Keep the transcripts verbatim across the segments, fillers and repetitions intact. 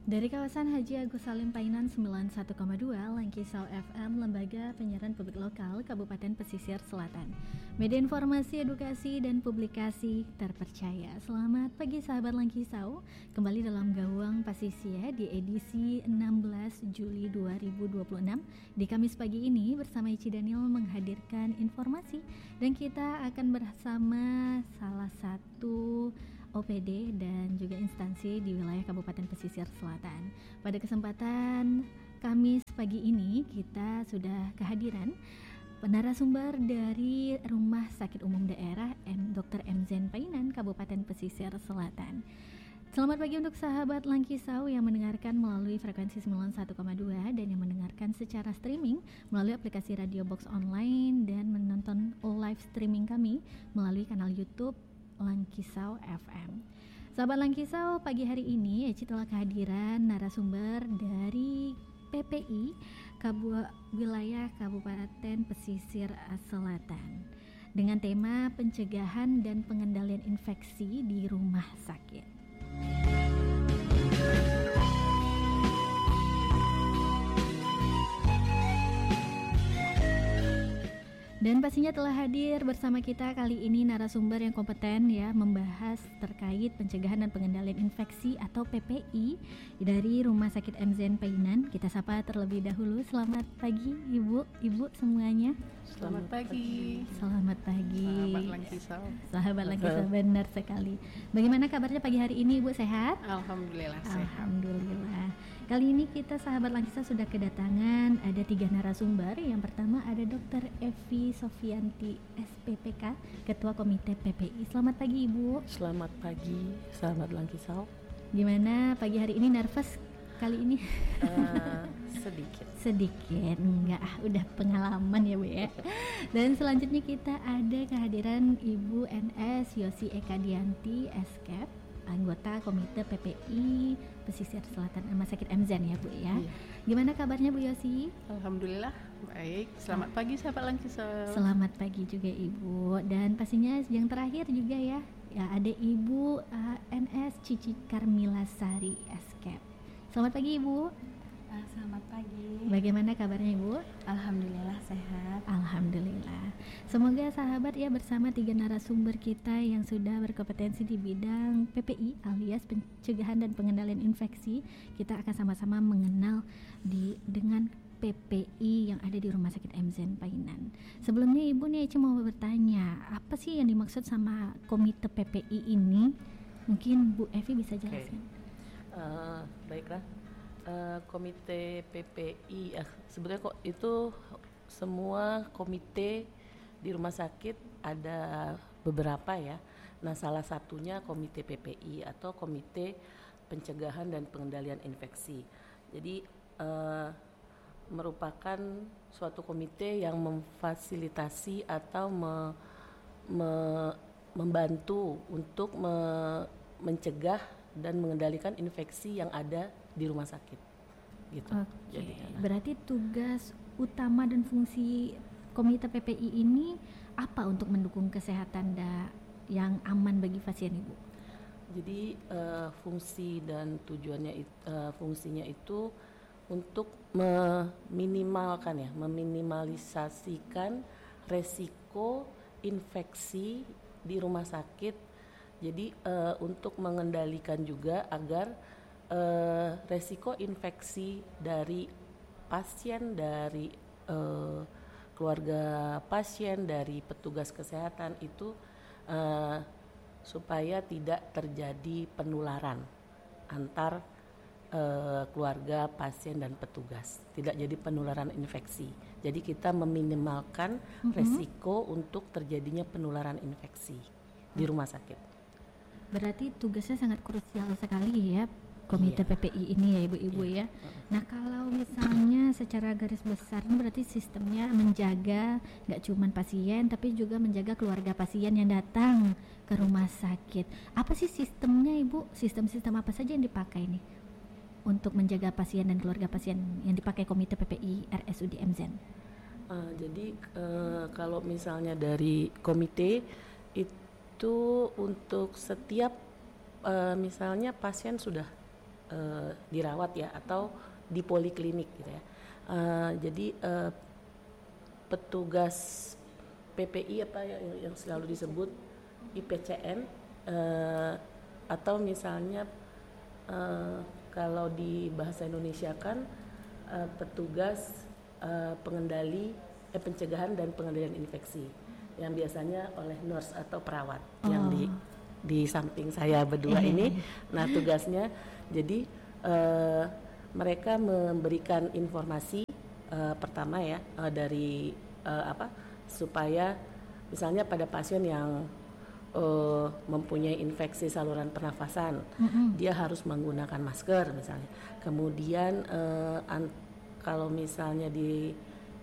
Dari kawasan Haji Agus Salim Painan sembilan puluh satu koma dua Langkisau F M, Lembaga Penyiaran Publik Lokal Kabupaten Pesisir Selatan. Media informasi, edukasi, dan publikasi terpercaya. Selamat pagi sahabat Langkisau. Kembali dalam Gawang Pasisir di edisi enam belas Juli dua ribu dua puluh enam. Di Kamis pagi ini bersama Ici Daniel menghadirkan informasi, dan kita akan bersama salah satu O P D dan juga instansi di wilayah Kabupaten Pesisir Selatan. Pada kesempatan Kamis pagi ini kita sudah kehadiran narasumber dari Rumah Sakit Umum Daerah M. Doktor M. Zen Painan, Kabupaten Pesisir Selatan. Selamat pagi untuk sahabat Langkisau yang mendengarkan melalui frekuensi sembilan puluh satu koma dua dan yang mendengarkan secara streaming melalui aplikasi Radio Box Online dan menonton live streaming kami melalui kanal YouTube Langkisau F M. Sahabat Langkisau, pagi hari ini Eci telah kehadiran narasumber dari P P I Kabu- Wilayah Kabupaten Pesisir Selatan dengan tema pencegahan dan pengendalian infeksi di rumah sakit. Dan pastinya telah hadir bersama kita kali ini narasumber yang kompeten ya, membahas terkait pencegahan dan pengendalian infeksi atau P P I dari Rumah Sakit M. Zen Painan. Kita sapa terlebih dahulu. Selamat pagi Ibu, Ibu semuanya. Selamat pagi. Selamat pagi. Sahabat Langkisau. Sahabat Langkisau, benar sekali. Bagaimana kabarnya pagi hari ini, Ibu? Sehat? Alhamdulillah sehat. Alhamdulillah. Kali ini kita sahabat Langkisau sudah kedatangan ada tiga narasumber. Yang pertama ada Dokter Evi Sofianti S P P K, Ketua Komite P P I. Selamat pagi Ibu. Selamat pagi sahabat Langkisau. Gimana pagi hari ini, nervous kali ini? Uh, sedikit. Sedikit, enggak, ah, udah pengalaman ya Bu ya. Dan selanjutnya kita ada kehadiran Ibu N S Yosi Eka Dianti S K E P, anggota Komite P P I Pesisir Selatan Rumah Sakit M. Zen ya Bu ya. Iya. Gimana kabarnya Bu Yosi? Alhamdulillah baik. Selamat pagi sahabat Langkisau. Selamat pagi juga Ibu. Dan pastinya yang terakhir juga ya, ya ada Ibu uh, N S Cici Karmila Sari S K E P. Selamat pagi Ibu. Uh, selamat pagi. Bagaimana kabarnya Ibu? Alhamdulillah sehat. Alhamdulillah. Semoga sahabat ya bersama tiga narasumber kita yang sudah berkompetensi di bidang P P I alias pencegahan dan pengendalian infeksi, kita akan sama-sama mengenal di dengan P P I yang ada di Rumah Sakit M. Zen Painan. Sebelumnya Ibu nih Eci mau bertanya, apa sih yang dimaksud sama Komite P P I ini? Mungkin Bu Evi bisa jelaskan. Okay. Uh, baiklah. Uh, komite P P I uh, sebenarnya kok itu semua komite di rumah sakit ada beberapa ya. Nah, salah satunya komite P P I atau komite pencegahan dan pengendalian infeksi. Jadi uh, merupakan suatu komite yang memfasilitasi atau me, me, membantu untuk me, mencegah dan mengendalikan infeksi yang ada di rumah sakit gitu. Oke. Jadi, berarti tugas utama dan fungsi Komite P P I ini apa untuk mendukung kesehatan da yang aman bagi pasien Ibu? Jadi uh, fungsi dan tujuannya uh, fungsinya itu untuk meminimalkan ya, meminimalisasikan resiko infeksi di rumah sakit. Jadi uh, untuk mengendalikan juga agar uh, resiko infeksi dari pasien, dari uh, keluarga pasien, dari petugas kesehatan itu uh, supaya tidak terjadi penularan antar uh, keluarga pasien dan petugas, tidak jadi penularan infeksi. Jadi kita meminimalkan mm-hmm. resiko untuk terjadinya penularan infeksi di rumah sakit. Berarti tugasnya sangat krusial sekali ya Komite iya. P P I ini ya Ibu-ibu iya. ya. Nah kalau misalnya secara garis besar berarti sistemnya menjaga gak cuma pasien tapi juga menjaga keluarga pasien yang datang ke rumah sakit. Apa sih sistemnya Ibu? Sistem-sistem apa saja yang dipakai nih untuk menjaga pasien dan keluarga pasien yang dipakai Komite P P I R S U D M Zen? Uh, jadi uh, kalau misalnya dari komite itu untuk setiap uh, misalnya pasien sudah uh, dirawat ya atau di poliklinik gitu ya. Uh, jadi uh, petugas P P I apa yang, yang selalu disebut I P C N uh, atau misalnya uh, kalau di bahasa Indonesia kan uh, petugas uh, pengendali eh, pencegahan dan pengendalian infeksi yang biasanya oleh nurse atau perawat oh. yang di di samping saya berdua ini. Nah tugasnya jadi uh, mereka memberikan informasi uh, pertama ya uh, dari uh, apa supaya misalnya pada pasien yang uh, mempunyai infeksi saluran pernafasan, mm-hmm. dia harus menggunakan masker misalnya. Kemudian uh, an- kalau misalnya di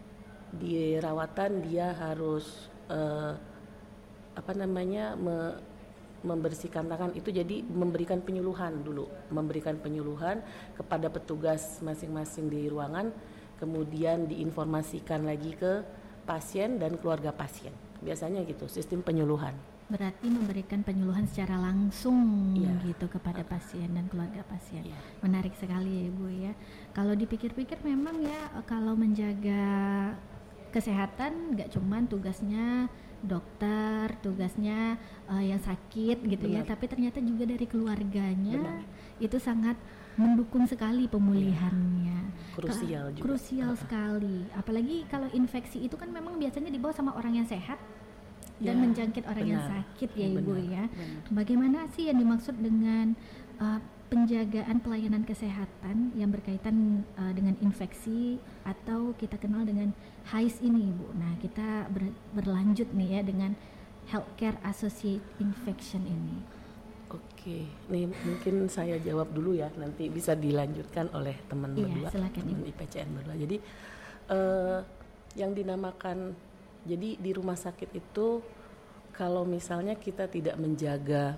di rawatan dia harus uh, apa namanya me- membersihkan tangan itu, jadi memberikan penyuluhan dulu, memberikan penyuluhan kepada petugas masing-masing di ruangan, kemudian diinformasikan lagi ke pasien dan keluarga pasien. Biasanya gitu, sistem penyuluhan. Berarti memberikan penyuluhan secara langsung ya. gitu kepada pasien dan keluarga pasien. Ya. Menarik sekali ya Ibu ya. Kalau dipikir-pikir memang ya kalau menjaga kesehatan nggak cuman tugasnya dokter, tugasnya uh, yang sakit gitu Benar. ya, tapi ternyata juga dari keluarganya Benar. itu sangat mendukung sekali pemulihannya. Ya. Krusial Ka- juga. Krusial uh-huh. sekali. Apalagi kalau infeksi itu kan memang biasanya dibawa sama orang yang sehat ya. dan menjangkit orang Benar. yang sakit ya Ibu Benar. ya. Benar. Bagaimana sih yang dimaksud dengan uh, penjagaan pelayanan kesehatan yang berkaitan uh, dengan infeksi atau kita kenal dengan H I S ini Ibu. Nah kita ber, berlanjut nih ya dengan Healthcare Associated Infection ini. Oke, nih mungkin saya jawab dulu ya, nanti bisa dilanjutkan oleh teman iya, berdua, silakan, teman I P C N berdua. Jadi uh, yang dinamakan, jadi di rumah sakit itu kalau misalnya kita tidak menjaga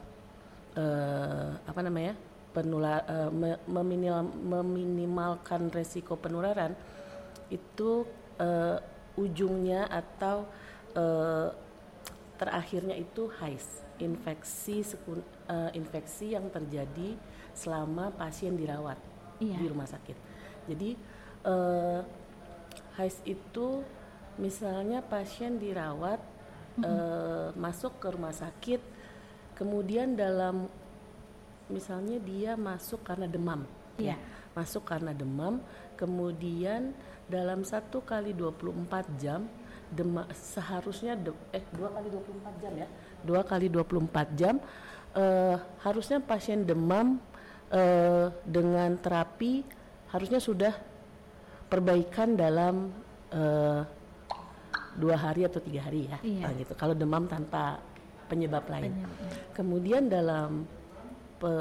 uh, apa namanya penular, uh, meminimal, meminimalkan resiko penularan, itu uh, ujungnya atau uh, terakhirnya itu H I S, infeksi sekun, uh, infeksi yang terjadi selama pasien dirawat iya. di rumah sakit. Jadi uh, H I S itu misalnya pasien dirawat mm-hmm. uh, masuk ke rumah sakit, kemudian dalam misalnya dia masuk karena demam, iya. ya, masuk karena demam, kemudian dalam satu kali dua puluh empat jam Dema, seharusnya de, eh dua kali dua puluh empat jam ya dua kali dua puluh empat jam eh, harusnya pasien demam eh, dengan terapi harusnya sudah perbaikan dalam eh, dua hari atau tiga hari ya iya. nah, gitu kalau demam tanpa penyebab lain penyebab. Kemudian dalam pe,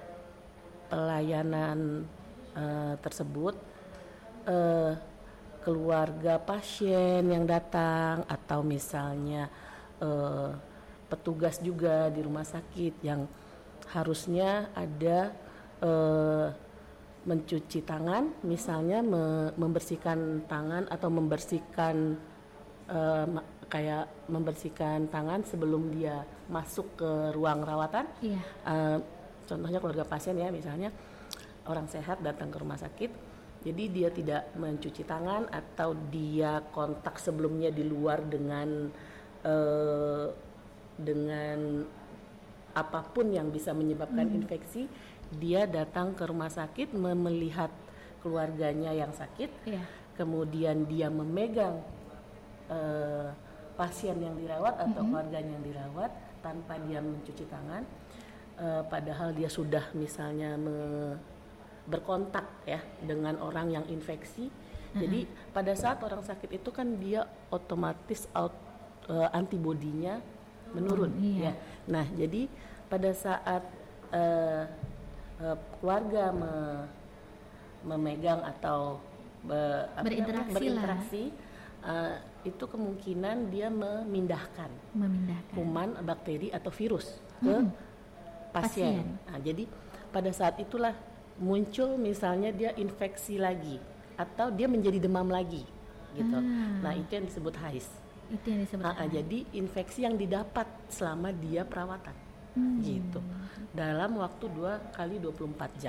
pelayanan eh, tersebut eh, keluarga pasien yang datang atau misalnya uh, petugas juga di rumah sakit yang harusnya ada uh, mencuci tangan, misalnya me- membersihkan tangan atau membersihkan uh, ma- kayak membersihkan tangan sebelum dia masuk ke ruang rawatan. Iya. Uh, contohnya keluarga pasien ya, misalnya orang sehat datang ke rumah sakit. Jadi dia tidak mencuci tangan atau dia kontak sebelumnya di luar dengan uh, dengan apapun yang bisa menyebabkan hmm. infeksi, dia datang ke rumah sakit melihat keluarganya yang sakit, yeah. kemudian dia memegang uh, pasien yang dirawat atau mm-hmm. keluarganya yang dirawat tanpa dia mencuci tangan, uh, padahal dia sudah misalnya me- berkontak ya dengan orang yang infeksi. Mm-hmm. Jadi pada saat orang sakit itu kan dia otomatis out, uh, antibodinya menurun oh, iya. ya. Nah, jadi pada saat uh, uh, keluarga me- memegang atau be- berinteraksi, berinteraksi uh, itu kemungkinan dia memindahkan, memindahkan kuman, bakteri atau virus ke hmm. pasien. pasien. Nah, jadi pada saat itulah muncul misalnya dia infeksi lagi atau dia menjadi demam lagi gitu. Ah. Nah, itu yang disebut H I S. Itu yang disebut. Nah, jadi infeksi yang didapat selama dia perawatan. Hmm. Gitu. Dalam waktu dua kali dua puluh empat jam.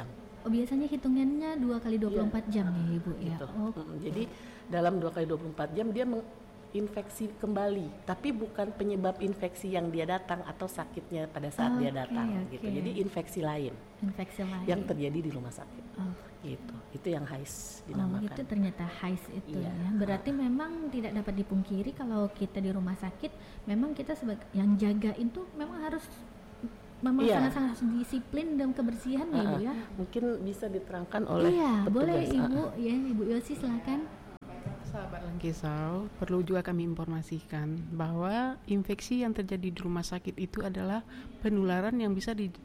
Oh, biasanya hitungannya dua kali dua puluh empat jam ya Ibu ya. Gitu. Oh. Mm, Jadi dalam dua kali dua puluh empat jam dia menginfeksi kembali, tapi bukan penyebab infeksi yang dia datang atau sakitnya pada saat Oh, dia oke, datang oke. gitu. Jadi infeksi lain Infeksi lain. yang terjadi di rumah sakit. Oh. Gitu. Itu yang H I S Oh, dinamakan. itu ternyata H I S itu Iya. ya. Berarti memang tidak dapat dipungkiri kalau kita di rumah sakit, memang kita sebagai yang jagain tuh memang harus memang Iya. sangat-sangat harus disiplin dan kebersihan ya Ibu Uh-uh. ya. Mungkin bisa diterangkan oleh Iya, petugas. boleh Ibu Uh-uh. ya, Ibu Yosi silakan. Sahabat Langkisau, perlu juga kami informasikan bahwa infeksi yang terjadi di rumah sakit itu adalah penularan yang bisa di,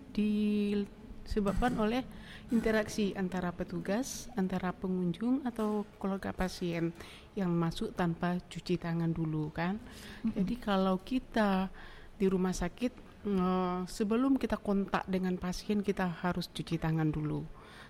disebabkan oleh interaksi antara petugas, antara pengunjung atau keluarga pasien yang masuk tanpa cuci tangan dulu kan. Mm-hmm. Jadi kalau kita di rumah sakit, Uh, sebelum kita kontak dengan pasien kita harus cuci tangan dulu.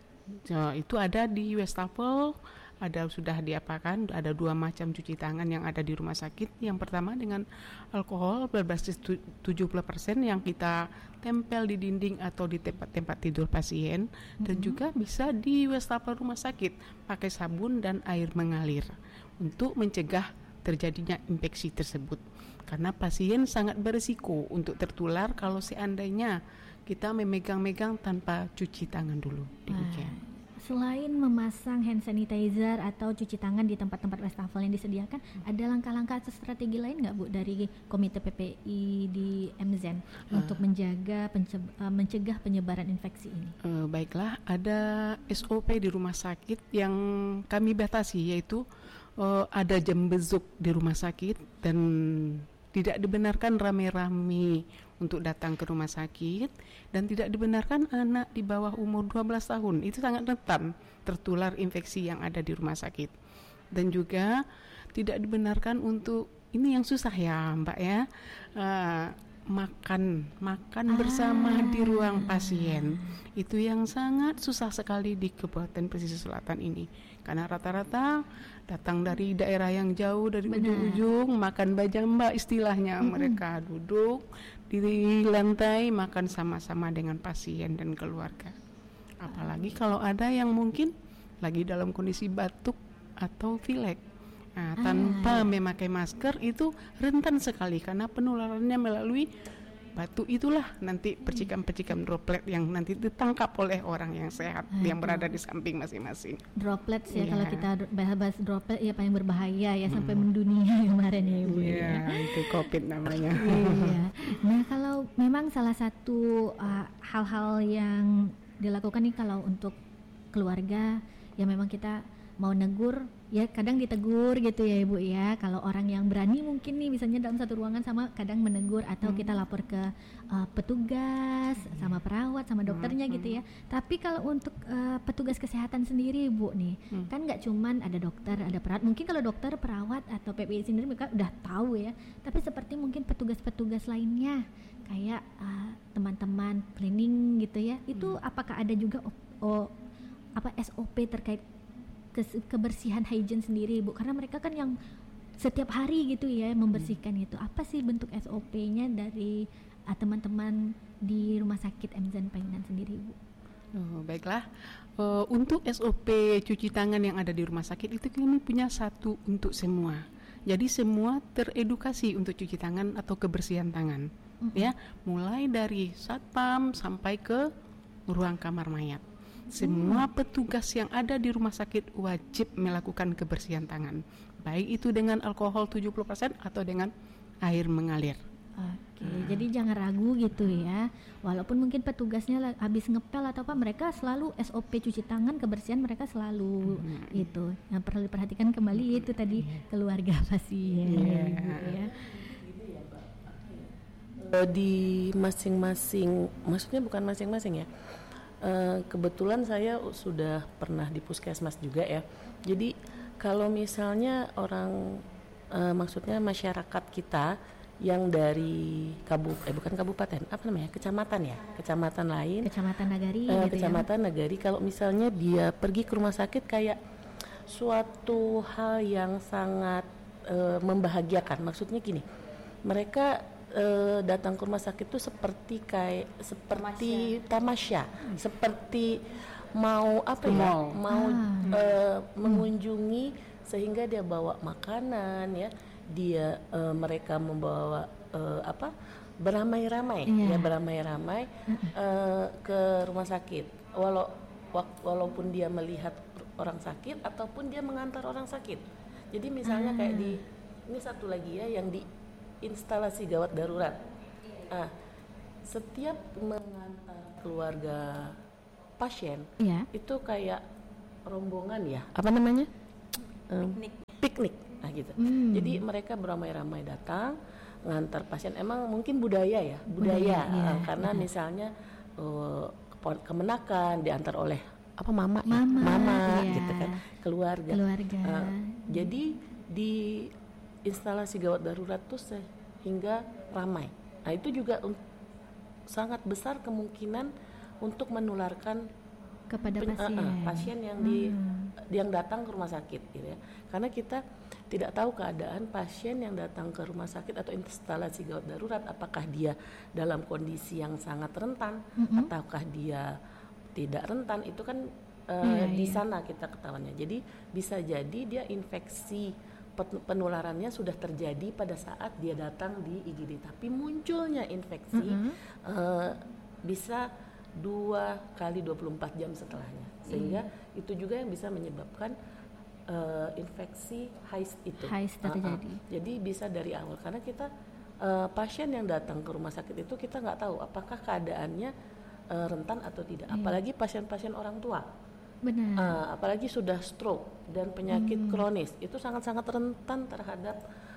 Uh, itu ada di Westafel, ada sudah diapakan, ada dua macam cuci tangan yang ada di rumah sakit. Yang pertama dengan alkohol berbasis tujuh puluh persen yang kita tempel di dinding atau di tempat-tempat tidur pasien, mm-hmm. dan juga bisa di Westafel rumah sakit pakai sabun dan air mengalir untuk mencegah terjadinya infeksi tersebut. Karena pasien sangat berisiko untuk tertular kalau seandainya kita memegang-megang tanpa cuci tangan dulu. Demikian. Nah, selain memasang hand sanitizer atau cuci tangan di tempat-tempat wastafel yang disediakan, ada langkah-langkah atau strategi lain nggak Bu dari Komite P P I di M Z N uh. untuk menjaga pence- uh, mencegah penyebaran infeksi ini? Uh, baiklah, ada S O P di rumah sakit yang kami batasi, yaitu uh, ada jam besuk di rumah sakit dan tidak dibenarkan rame-rame untuk datang ke rumah sakit, dan tidak dibenarkan anak di bawah umur dua belas tahun. Itu sangat rentan tertular infeksi yang ada di rumah sakit. Dan juga tidak dibenarkan untuk, ini yang susah ya Mbak ya, uh, makan makan ah. bersama di ruang pasien. Itu yang sangat susah sekali di Kabupaten Pesisir Selatan ini, karena rata-rata datang dari daerah yang jauh, dari Benar. ujung-ujung, makan bajamba istilahnya. Mm-hmm. Mereka duduk di lantai makan sama-sama dengan pasien dan keluarga. Apalagi kalau ada yang mungkin lagi dalam kondisi batuk atau pilek, nah, tanpa ah. memakai masker, itu rentan sekali karena penularannya melalui batu itulah, nanti percikan-percikan droplet yang nanti ditangkap oleh orang yang sehat Aduh. yang berada di samping masing-masing. Droplets ya, yeah. Kalau kita bahas droplet ya paling berbahaya ya, hmm. sampai mendunia kemarin ya Ibu. Iya, yeah, ya. Itu COVID namanya. Iya. Nah, kalau memang salah satu uh, hal-hal yang dilakukan nih kalau untuk keluarga, ya memang kita mau negur, ya kadang ditegur gitu ya Ibu ya. Kalau orang yang berani mungkin nih misalnya dalam satu ruangan sama kadang menegur, atau hmm. kita lapor ke uh, petugas sama perawat sama dokternya hmm. gitu ya. Tapi kalau untuk uh, petugas kesehatan sendiri Ibu nih, hmm. kan nggak cuman ada dokter, ada perawat. Mungkin kalau dokter, perawat atau P P I sendiri mereka udah tahu ya. Tapi seperti mungkin petugas-petugas lainnya kayak uh, teman-teman cleaning gitu ya. Itu hmm. apakah ada juga oh, oh, apa S O P terkait kebersihan hygiene sendiri Ibu, karena mereka kan yang setiap hari gitu ya membersihkan hmm. itu. Apa sih bentuk S O P-nya dari uh, teman-teman di rumah sakit M Z N Painan sendiri Ibu? Oh, baiklah, uh, untuk S O P cuci tangan yang ada di rumah sakit itu kami punya satu untuk semua. Jadi semua teredukasi untuk cuci tangan atau kebersihan tangan, hmm. ya, mulai dari satpam sampai ke ruang kamar mayat. Semua hmm. petugas yang ada di rumah sakit wajib melakukan kebersihan tangan, baik itu dengan alkohol tujuh puluh persen atau dengan air mengalir. Oke, hmm. jadi jangan ragu gitu ya. Walaupun mungkin petugasnya habis ngepel atau apa, mereka selalu S O P cuci tangan, kebersihan mereka selalu hmm. itu. Yang perlu diperhatikan kembali itu tadi keluarga pasien. Yeah. Ya. Di masing-masing, maksudnya bukan masing-masing ya. Uh, kebetulan saya sudah pernah di puskesmas juga ya. Jadi kalau misalnya orang, uh, maksudnya masyarakat kita yang dari kabu, eh bukan kabupaten, apa namanya, kecamatan ya, kecamatan lain, kecamatan Nagari, uh, gitu kecamatan ya? Nagari, kalau misalnya dia pergi ke rumah sakit kayak suatu hal yang sangat uh, membahagiakan. Maksudnya gini, mereka Uh, datang ke rumah sakit itu seperti kayak seperti tamasya, hmm. seperti mau apa Ke ya? mall. Mau Ah. eh, mengunjungi sehingga dia bawa makanan ya, dia eh, mereka membawa eh, apa? beramai-ramai Iya. ya beramai-ramai eh, ke rumah sakit. Walau wak- walaupun dia melihat orang sakit ataupun dia mengantar orang sakit. Jadi misalnya kayak di ini satu lagi ya yang di instalasi gawat darurat. Ah, setiap mengantar keluarga pasien Iya. itu kayak rombongan ya. Apa namanya? Em, Piknik. piknik. Nah gitu. Hmm. Jadi mereka beramai-ramai datang ngantar pasien. Emang mungkin budaya ya, budaya, Budaya, eh, iya, karena benar. misalnya eh, kepo- kemenakan diantar oleh apa mama, ya? Mama, mama iya. gitu kan, keluarga. Keluarga. Eh, jadi di instalasi gawat darurat tuh sehingga ramai. Nah itu juga un- sangat besar kemungkinan untuk menularkan Kepada pen- pasien. eh, eh, pasien yang di Hmm. yang datang ke rumah sakit gitu ya. Karena kita tidak tahu keadaan pasien yang datang ke rumah sakit atau instalasi gawat darurat, apakah dia dalam kondisi yang sangat rentan Mm-mm. ataukah dia tidak rentan, itu kan eh, Iya, di iya. sana kita ketahuannya. Jadi bisa jadi dia infeksi pet- penularannya sudah terjadi pada saat dia datang di I G D, tapi munculnya infeksi Mm-mm. eh, bisa dua kali dua puluh empat jam setelahnya, sehingga itu juga yang bisa menyebabkan uh, infeksi H I S itu. H I S terjadi. Uh-uh. Jadi bisa dari awal, karena kita uh, pasien yang datang ke rumah sakit itu kita nggak tahu apakah keadaannya uh, rentan atau tidak. Iya. Apalagi pasien-pasien orang tua, Benar. uh, apalagi sudah stroke dan penyakit Hmm. kronis, itu sangat-sangat rentan terhadap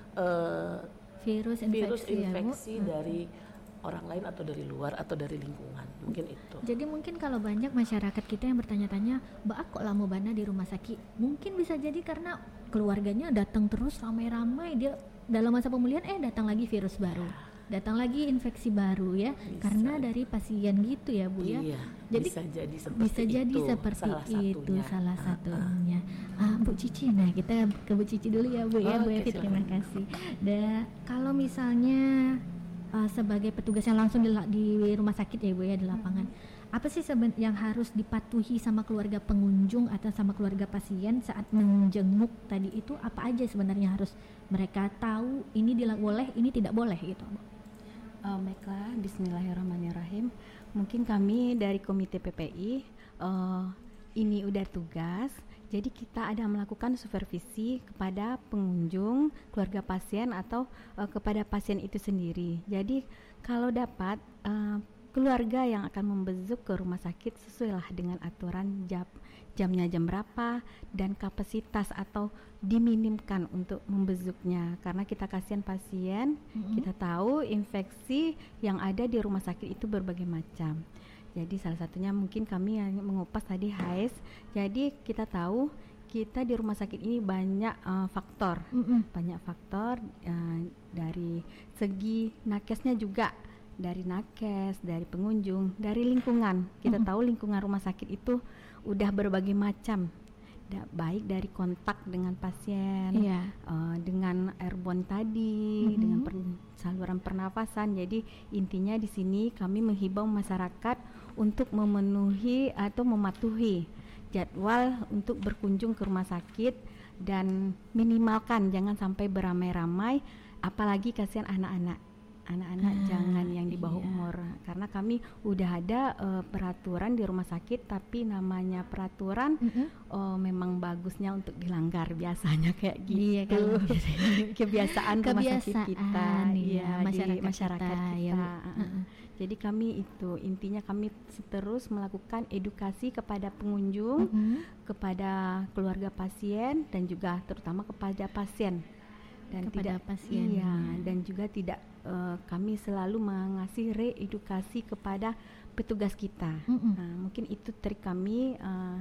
uh, Virus infeksi, virus ya, Bu. infeksi dari orang lain atau dari luar atau dari lingkungan, mungkin itu. Jadi mungkin kalau banyak masyarakat kita yang bertanya-tanya, Mbak kok lama bana di rumah sakit? Mungkin bisa jadi karena keluarganya datang terus ramai-ramai, dia dalam masa pemulihan eh datang lagi virus baru, datang lagi infeksi baru ya, Bisa. karena dari pasien gitu ya Bu ya. Iya, Jadi bisa jadi seperti bisa jadi itu, seperti salah itu satunya. salah Ah, satunya. Ah, Bu Cici, nah kita ke Bu Cici dulu ya Bu ya, Oh, Bu oke, Evi, terima silakan. kasih. Dan kalau misalnya uh, sebagai petugas yang langsung di, la- di rumah sakit ya Bu ya, di lapangan, apa sih seben- yang harus dipatuhi sama keluarga pengunjung atau sama keluarga pasien saat menjenguk tadi itu, apa aja sebenarnya harus mereka tahu, ini dila- boleh, ini tidak boleh gitu Bu? Uh, baiklah, Bismillahirrahmanirrahim. Mungkin kami dari Komite P P I uh, ini udah tugas, jadi kita ada melakukan supervisi kepada pengunjung, keluarga pasien atau uh, kepada pasien itu sendiri. Jadi kalau dapat uh, keluarga yang akan membesuk ke rumah sakit sesuailah dengan aturan jam jamnya jam berapa dan kapasitas atau diminimkan untuk membesuknya, karena kita kasihan pasien. Mm-mm. Kita tahu infeksi yang ada di rumah sakit itu berbagai macam. Jadi salah satunya mungkin kami yang mengupas tadi H I S. Jadi kita tahu kita di rumah sakit ini banyak uh, faktor, Mm-mm. banyak faktor uh, dari segi nakesnya juga, dari nakes, dari pengunjung, dari lingkungan. Kita Mm-mm. tahu lingkungan rumah sakit itu udah berbagai macam, da- baik dari kontak dengan pasien, Iya. uh, dengan airborne tadi, Mhm. dengan per- saluran pernafasan. Jadi intinya di sini kami menghimbau masyarakat untuk memenuhi atau mematuhi jadwal untuk berkunjung ke rumah sakit dan minimalkan jangan sampai beramai-ramai, apalagi kasihan anak-anak. Anak-anak Ah, jangan yang di bawah iya. umur, karena kami udah ada uh, peraturan di rumah sakit, tapi namanya peraturan Mm-mm. oh memang bagusnya untuk dilanggar biasanya kayak Iya, gitu. kalau Kebiasaan rumah sakit kita, Kebiasaan, iya, iya, masyarakat di masyarakat kita, kita. ya, Bu. uh-uh. Heeh. Jadi kami itu intinya kami terus melakukan edukasi kepada pengunjung, Mm-mm. kepada keluarga pasien dan juga terutama kepada pasien. Dan Kepada tidak pasien, iya, ya. dan juga tidak eh, kami selalu mengasih reedukasi kepada petugas kita. Mm-mm. Nah, mungkin itu trik kami eh,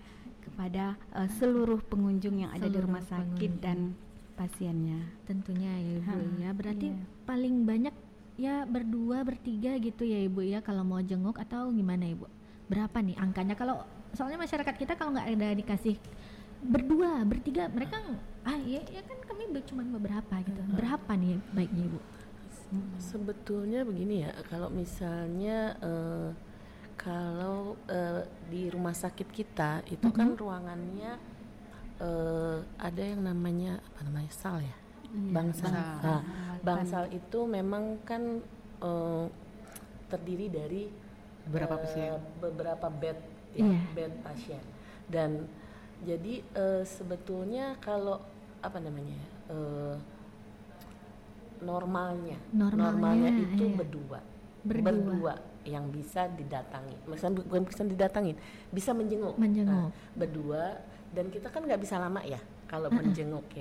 kepada eh, seluruh pengunjung yang ada di Seluruh rumah sakit pengunjung. dan pasiennya. Tentunya ya Ibu Ha, ya. Berarti iya. paling banyak ya berdua bertiga gitu ya Ibu ya kalau mau jenguk, atau gimana Ibu? Berapa nih angkanya? Kalau soalnya masyarakat kita kalau nggak ada dikasih berdua, bertiga, mereka ah ya, ya kan kami be- cuma beberapa gitu. Berapa nih baiknya Ibu? Sebetulnya begini ya, kalau misalnya eh, Kalau uh, di rumah sakit kita itu mm-hmm. kan ruangannya uh, ada yang namanya apa namanya sal ya, iya, bangsal. Nah, bangsal itu memang kan uh, terdiri dari beberapa uh, pasien, beberapa bed, ya, yeah. bed pasien. Dan jadi uh, sebetulnya kalau apa namanya uh, normalnya, normalnya, normalnya itu iya. berdua. berdua, berdua yang bisa didatangi, misalnya bukan bisa didatangin, bisa menjenguk, menjenguk. Nah, berdua, dan kita kan nggak bisa lama ya kalau uh-uh. menjenguk ya.